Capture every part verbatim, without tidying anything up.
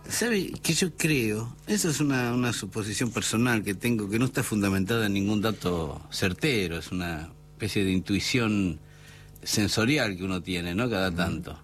¿Sabe que yo creo? Esa es una, una suposición personal que tengo, que no está fundamentada en ningún dato certero, es una especie de intuición sensorial que uno tiene, ¿no? Cada tanto.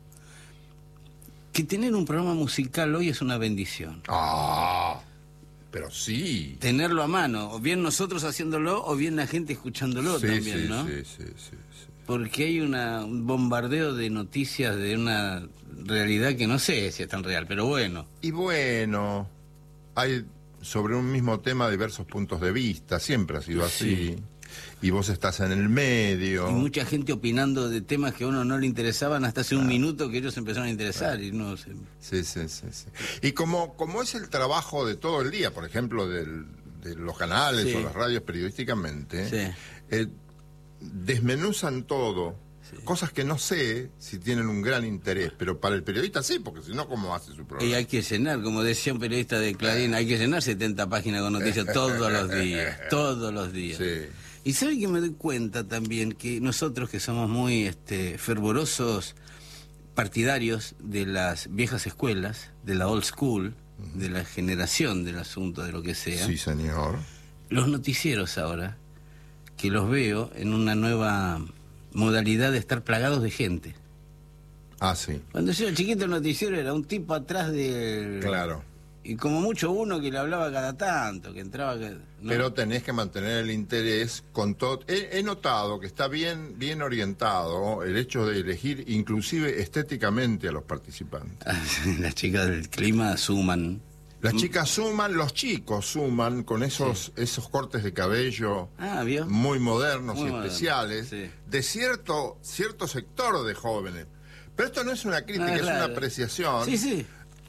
Que tener un programa musical hoy es una bendición. Ah, pero sí. Tenerlo a mano, o bien nosotros haciéndolo, o bien la gente escuchándolo sí, también, sí, ¿no? Sí, sí, sí, sí. Porque hay una, un bombardeo de noticias de una realidad que no sé si es tan real, pero bueno. Y bueno, hay sobre un mismo tema diversos puntos de vista, siempre ha sido así. Sí. Y vos estás en el medio. Y mucha gente opinando de temas que a uno no le interesaban hasta hace ah. un minuto que ellos empezaron a interesar. Ah. y no sé. Sí, sí, sí, sí. Y como, como es el trabajo de todo el día, por ejemplo, del, de los canales sí. o las radios periodísticamente, sí. eh, desmenuzan todo, sí. cosas que no sé si tienen un gran interés, pero para el periodista sí, porque si no, ¿cómo hace su programa? Y hay que llenar, como decía un periodista de Clarín, hay que llenar setenta páginas con noticias todos los días, todos los días. Sí. Y sabe que me doy cuenta también que nosotros que somos muy este, fervorosos partidarios de las viejas escuelas, de la old school, uh-huh. de la generación del asunto, de lo que sea. Sí, señor. Los noticieros ahora, que los veo en una nueva modalidad de estar plagados de gente. Ah, sí. Cuando yo era chiquito el noticiero era un tipo atrás del... Claro. Y como mucho uno que le hablaba cada tanto, que entraba... ¿no? Pero tenés que mantener el interés con todo... He, he notado que está bien, bien orientado el hecho de elegir inclusive estéticamente a los participantes. Las chicas del clima suman... Las chicas suman, los chicos suman con esos, sí. esos cortes de cabello ah, ¿vio? muy modernos muy y moderno, especiales sí. de cierto, cierto sector de jóvenes. Pero esto no es una crítica, ah, es claro. una apreciación sí, sí.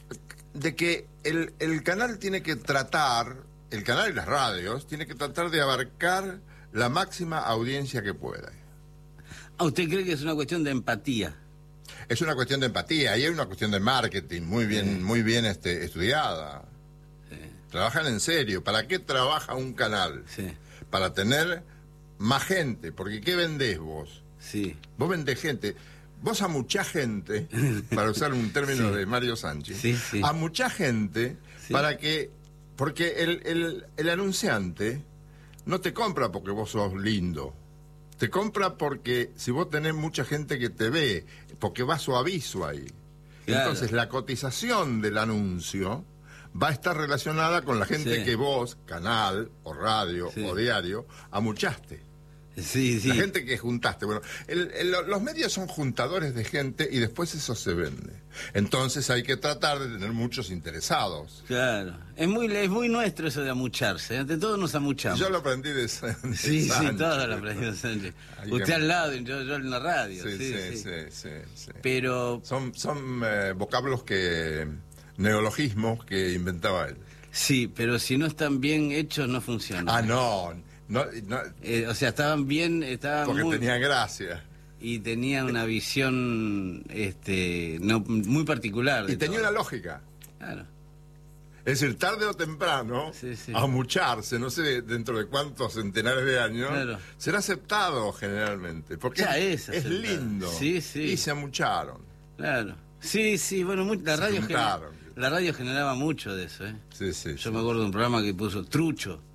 de que el, el canal tiene que tratar, el canal y las radios, tiene que tratar de abarcar la máxima audiencia que pueda. ¿A usted cree que es una cuestión de empatía? Es una cuestión de empatía y hay una cuestión de marketing muy bien, sí. muy bien este, estudiada. Sí. Trabajan en serio. ¿Para qué trabaja un canal? Sí. Para tener más gente. Porque ¿qué vendés vos? Sí. Vos vendés gente. Vos a mucha gente, para usar un término sí. de Mario Sánchez, sí, sí. a mucha gente sí. para que... Porque el, el, el anunciante no te compra porque vos sos lindo. Te compra porque si vos tenés mucha gente que te ve, porque va su aviso ahí. Claro. Entonces la cotización del anuncio va a estar relacionada con la gente sí. que vos, canal o radio sí. o diario, amuchaste. Sí, sí. La gente que juntaste. Bueno, el, el, los medios son juntadores de gente y después eso se vende. Entonces hay que tratar de tener muchos interesados. Claro. Es muy, es muy nuestro eso de amucharse. Ante todos nos amuchamos. Yo lo aprendí de, de Sí, Sánchez. Sí, todo lo aprendí de Sánchez. Usted que... al lado, yo, yo en la radio. Sí, sí, sí, sí. sí, sí, sí. Pero... Son, son eh, vocablos que... neologismos que inventaba él. Sí, pero si no están bien hechos no funcionan. Ah, no... No, no, eh, o sea, estaban bien, estaban porque muy, tenían gracia. Y tenían una visión este, no, muy particular. Y tenía todo. una lógica. Claro. Es decir, tarde o temprano, sí, sí. amucharse, no sé dentro de cuántos centenares de años, claro. será aceptado generalmente. Porque ya es, es, es lindo. Sí, sí. Y se amucharon. Claro. Sí, sí, bueno, muy, la, radio gener, la radio generaba mucho de eso. ¿eh? Sí, sí. Yo sí. me acuerdo de un programa que puso Trucho.